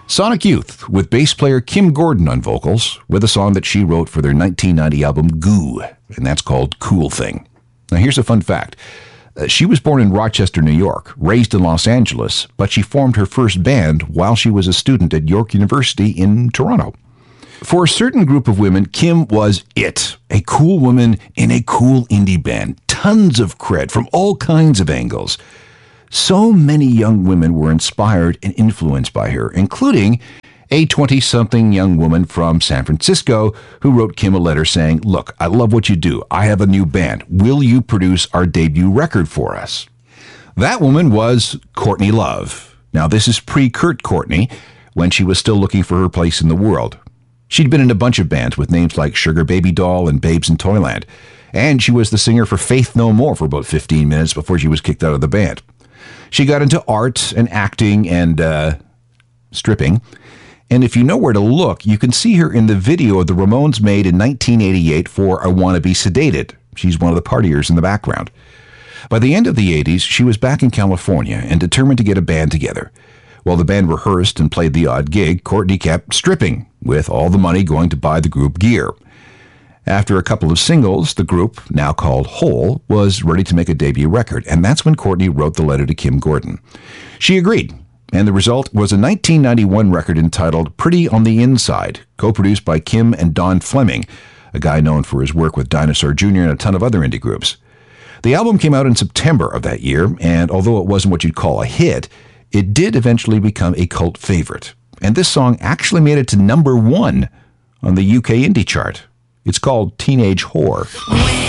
Sonic Youth, with bass player Kim Gordon on vocals, with a song that she wrote for their 1990 album Goo, and that's called Cool Thing. Now here's a fun fact. She was born in Rochester, New York, raised in Los Angeles, but she formed her first band while she was a student at York University in Toronto. For a certain group of women, Kim was it. A cool woman in a cool indie band. Tons of cred from all kinds of angles. So many young women were inspired and influenced by her, including a 20-something young woman from San Francisco who wrote Kim a letter saying, "Look, I love what you do. I have a new band. Will you produce our debut record for us?" That woman was Courtney Love. Now, this is pre-Kurt Courtney, when she was still looking for her place in the world. She'd been in a bunch of bands with names like Sugar Baby Doll and Babes in Toyland, and she was the singer for Faith No More for about 15 minutes before she was kicked out of the band. She got into art and acting and stripping. And if you know where to look, you can see her in the video the Ramones made in 1988 for I Wanna Be Sedated. She's one of the partiers in the background. By the end of the 80s, she was back in California and determined to get a band together. While the band rehearsed and played the odd gig, Courtney kept stripping, with all the money going to buy the group gear. After a couple of singles, the group, now called Hole, was ready to make a debut record, and that's when Courtney wrote the letter to Kim Gordon. She agreed, and the result was a 1991 record entitled Pretty on the Inside, co-produced by Kim and Don Fleming, a guy known for his work with Dinosaur Jr. and a ton of other indie groups. The album came out in September of that year, and although it wasn't what you'd call a hit, it did eventually become a cult favorite. And this song actually made it to #1 on the UK indie chart. It's called Teenage Whore.